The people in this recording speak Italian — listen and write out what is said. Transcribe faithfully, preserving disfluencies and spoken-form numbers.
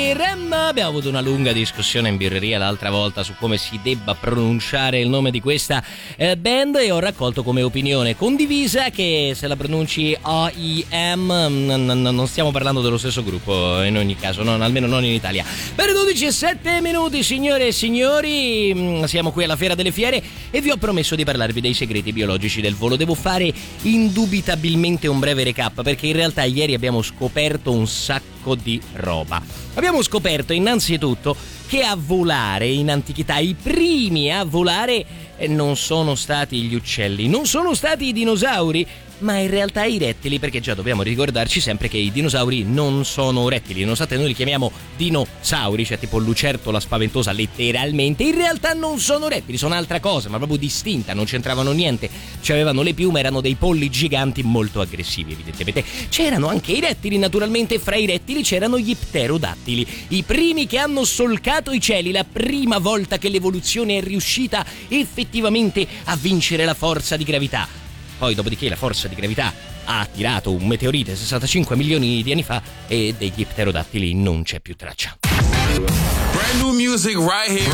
dei Rem. Abbiamo avuto una lunga discussione in birreria l'altra volta su come si debba pronunciare il nome di questa eh, band e ho raccolto come opinione condivisa che se la pronunci O I M n- n- non stiamo parlando dello stesso gruppo in ogni caso, non, almeno non in Italia. Per dodici e sette minuti, signore e signori, siamo qui alla Fiera delle Fiere e vi ho promesso di parlarvi dei segreti biologici del volo. Devo fare indubitabilmente un breve recap perché in realtà ieri abbiamo scoperto un sacco di roba. Abbiamo scoperto innanzitutto che a volare in antichità i primi a volare non sono stati gli uccelli, non sono stati i dinosauri, ma in realtà i rettili, perché già dobbiamo ricordarci sempre che i dinosauri non sono rettili, nonostante noi li chiamiamo dinosauri, cioè tipo lucertola spaventosa letteralmente, in realtà non sono rettili, sono altra cosa, ma proprio distinta, non c'entravano niente, cioè avevano le piume, erano dei polli giganti molto aggressivi evidentemente. C'erano anche i rettili naturalmente, fra i rettili c'erano gli pterodattili, i primi che hanno solcato i cieli, la prima volta che l'evoluzione è riuscita effettivamente a vincere la forza di gravità. Poi dopodiché la forza di gravità ha attirato un meteorite sessantacinque milioni di anni fa e degli pterodattili non c'è più traccia. Brand new music right here,